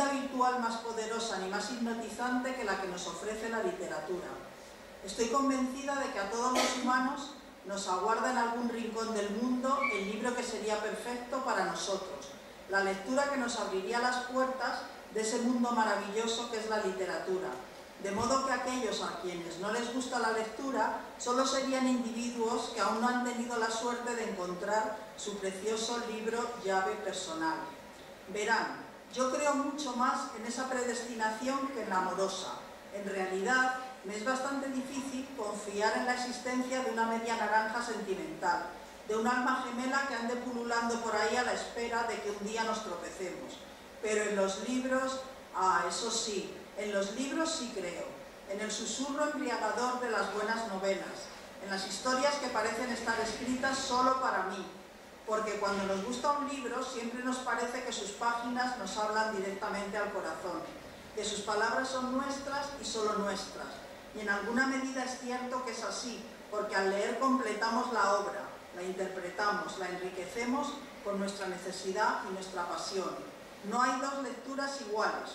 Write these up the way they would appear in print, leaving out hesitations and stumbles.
vida virtual más poderosa ni más hipnotizante que la que nos ofrece la literatura. Estoy convencida de que a todos los humanos nos aguarda en algún rincón del mundo el libro que sería perfecto para nosotros, la lectura que nos abriría las puertas de ese mundo maravilloso que es la literatura, de modo que aquellos a quienes no les gusta la lectura solo serían individuos que aún no han tenido la suerte de encontrar su precioso libro llave personal. Verán, yo creo mucho más en esa predestinación que en la amorosa. En realidad, me es bastante difícil confiar en la existencia de una media naranja sentimental, de un alma gemela que ande pululando por ahí a la espera de que un día nos tropecemos. Pero en los libros, eso sí, en los libros sí creo, en el susurro embriagador de las buenas novelas, en las historias que parecen estar escritas solo para mí, porque cuando nos gusta un libro siempre nos parece que sus páginas nos hablan directamente al corazón, que sus palabras son nuestras y solo nuestras, y en alguna medida es cierto que es así, porque al leer completamos la obra, la interpretamos, la enriquecemos con nuestra necesidad y nuestra pasión. No hay dos lecturas iguales.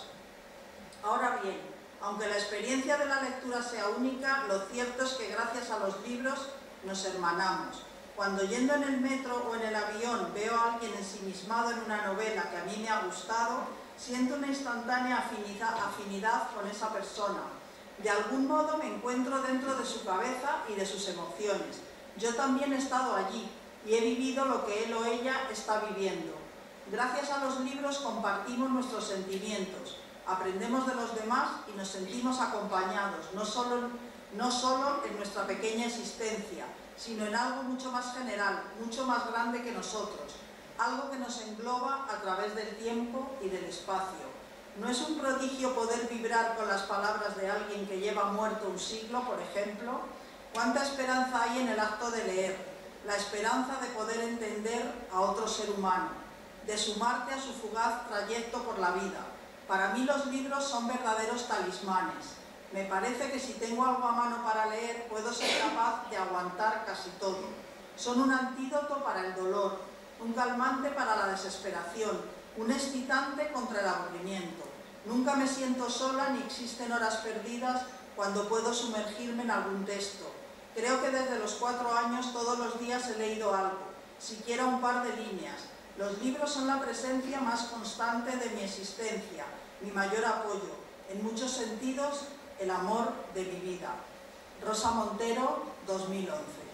Ahora bien, aunque la experiencia de la lectura sea única, lo cierto es que gracias a los libros nos hermanamos. Cuando yendo en el metro o en el avión veo a alguien ensimismado en una novela que a mí me ha gustado, siento una instantánea afinidad con esa persona. De algún modo me encuentro dentro de su cabeza y de sus emociones. Yo también he estado allí y he vivido lo que él o ella está viviendo. Gracias a los libros compartimos nuestros sentimientos, aprendemos de los demás y nos sentimos acompañados, no solo en nuestra pequeña existencia, sino en algo mucho más general, mucho más grande que nosotros, algo que nos engloba a través del tiempo y del espacio. ¿No es un prodigio poder vibrar con las palabras de alguien que lleva muerto un siglo, por ejemplo? ¿Cuánta esperanza hay en el acto de leer? La esperanza de poder entender a otro ser humano, de sumarte a su fugaz trayecto por la vida. Para mí los libros son verdaderos talismanes. Me parece que si tengo algo a mano para leer, puedo ser capaz de aguantar casi todo. Son un antídoto para el dolor, un calmante para la desesperación, un excitante contra el aburrimiento. Nunca me siento sola ni existen horas perdidas cuando puedo sumergirme en algún texto. Creo que desde los 4 años todos los días he leído algo, siquiera un par de líneas. Los libros son la presencia más constante de mi existencia, mi mayor apoyo, en muchos sentidos, el amor de mi vida. Rosa Montero, 2011.